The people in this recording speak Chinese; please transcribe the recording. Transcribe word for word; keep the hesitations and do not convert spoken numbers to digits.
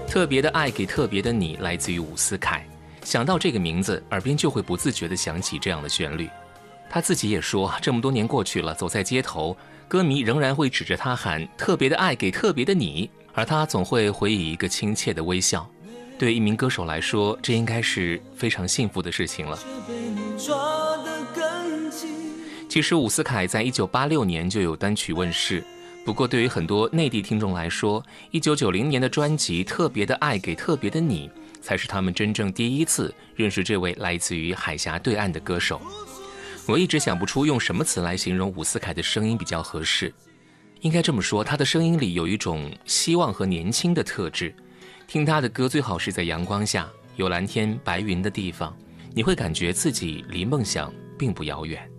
特别的爱给特别的你来自于伍思凯。想到这个名字，耳边就会不自觉地想起这样的旋律。他自己也说，这么多年过去了，走在街头，歌迷仍然会指着他喊特别的爱给特别的你，而他总会回以一个亲切的微笑。对一名歌手来说，这应该是非常幸福的事情了。其实伍思凯在一九八六年就有单曲问世，不过对于很多内地听众来说，一九九零年的专辑《特别的爱给特别的你》才是他们真正第一次认识这位来自于海峡对岸的歌手。我一直想不出用什么词来形容伍思凯的声音比较合适，应该这么说，他的声音里有一种希望和年轻的特质。听他的歌最好是在阳光下，有蓝天白云的地方，你会感觉自己离梦想并不遥远。